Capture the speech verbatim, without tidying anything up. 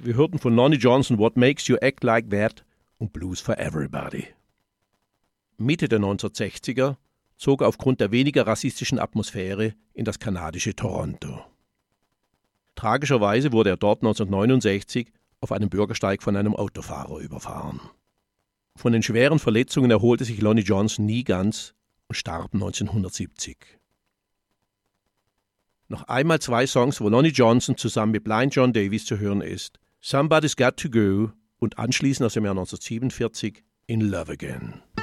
Wir hörten von Lonnie Johnson What Makes You Act Like That und Blues for Everybody. Mitte der neunzehnhundertsechziger zog er aufgrund der weniger rassistischen Atmosphäre in das kanadische Toronto. Tragischerweise wurde er dort neunzehnhundertneunundsechzig auf einem Bürgersteig von einem Autofahrer überfahren. Von den schweren Verletzungen erholte sich Lonnie Johnson nie ganz und starb neunzehnhundertsiebzig. Noch einmal zwei Songs, wo Lonnie Johnson zusammen mit Blind John Davis zu hören ist: Somebody's Got to Go und anschließend aus dem Jahr neunzehnhundertsiebenundvierzig In Love Again.